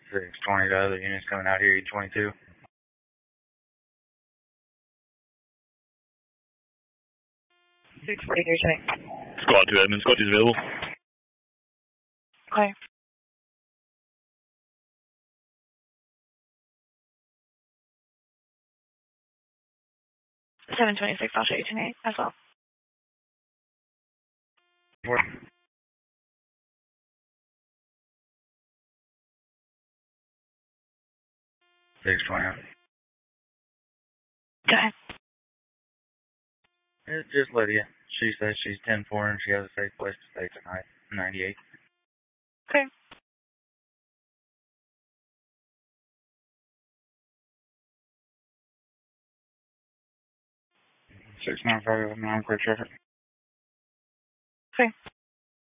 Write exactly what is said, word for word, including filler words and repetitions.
six twenty to other units coming out here, E twenty-two. six forty-three, check. Squad two Edmund, Squad two is available. Okay. seven twenty-six, I'll show you tonight as well. Four. six twenty. Okay. It's just Lydia. She says she's ten four and she has a safe place to stay tonight. ninety-eight. Okay. six nine five, nine, clear traffic. Okay.